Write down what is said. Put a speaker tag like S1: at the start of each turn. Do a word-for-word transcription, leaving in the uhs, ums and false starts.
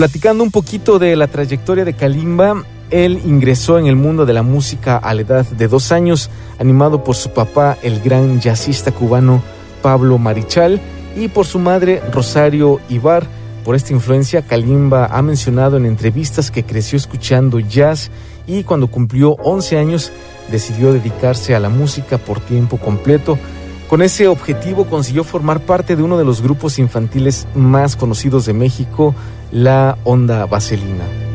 S1: Platicando un poquito de la trayectoria de Kalimba, él ingresó en el mundo de la música a la edad de dos años, animado por su papá, el gran jazzista cubano Pablo Marichal, y por su madre, Rosario Ibar. Por esta influencia, Kalimba ha mencionado en entrevistas que creció escuchando jazz y cuando cumplió once años decidió dedicarse a la música por tiempo completo. Con ese objetivo consiguió formar parte de uno de los grupos infantiles más conocidos de México, la Onda Vaselina.